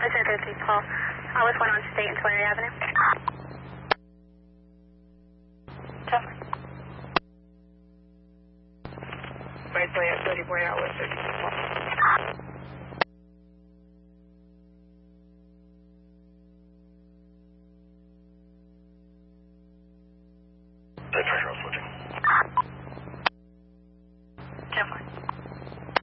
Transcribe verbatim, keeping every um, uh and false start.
zero three call. I was one on State and Tulare Avenue. Jump. Right there, thirty-four hours, thirty-two call. High pressure, I was switching.